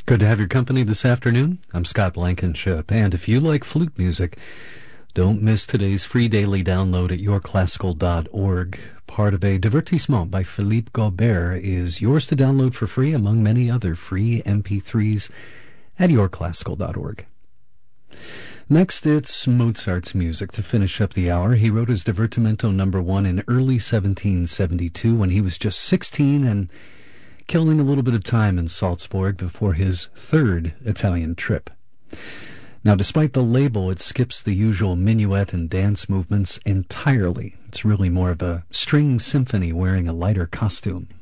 Good to have your company this afternoon. I'm Scott Blankenship, and if you like flute music, don't miss today's free daily download at yourclassical.org. Part of a divertissement by Philippe Gaubert is yours to download for free among many other free MP3s at yourclassical.org. Next, it's Mozart's music to finish up the hour. He wrote his Divertimento No. 1 in early 1772 when he was just 16 and killing a little bit of time in Salzburg before his third Italian trip. Now, despite the label, it skips the usual minuet and dance movements entirely. It's really more of a string symphony wearing a lighter costume.